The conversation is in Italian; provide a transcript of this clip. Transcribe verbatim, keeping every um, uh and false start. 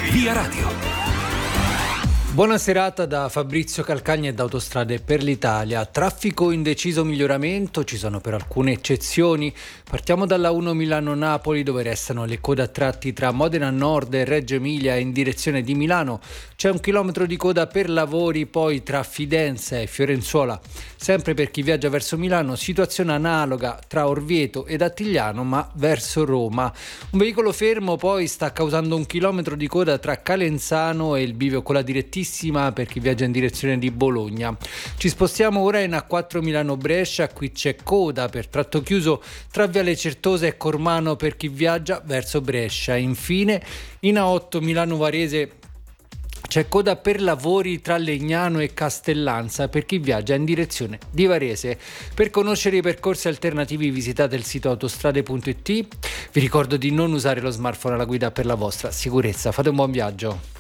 Via Radio. Buona serata da Fabrizio Calcagni e da Autostrade per l'Italia. Traffico in deciso miglioramento, ci sono per alcune eccezioni. Partiamo dalla uno Milano-Napoli, dove restano le code a tratti tra Modena Nord e Reggio Emilia in direzione di Milano. C'è un chilometro di coda per lavori, poi tra Fidenza e Fiorenzuola. Sempre per chi viaggia verso Milano, situazione analoga tra Orvieto ed Attigliano, ma verso Roma. Un veicolo fermo poi sta causando un chilometro di coda tra Calenzano e il bivio con la direttiva per chi viaggia in direzione di Bologna. Ci spostiamo ora in A quattro Milano-Brescia, qui c'è coda per tratto chiuso tra Viale Certosa e Cormano per chi viaggia verso Brescia. Infine in A otto Milano-Varese c'è coda per lavori tra Legnano e Castellanza per chi viaggia in direzione di Varese. Per conoscere i percorsi alternativi visitate il sito autostrade punto it. Vi ricordo di non usare lo smartphone alla guida per la vostra sicurezza. Fate un buon viaggio.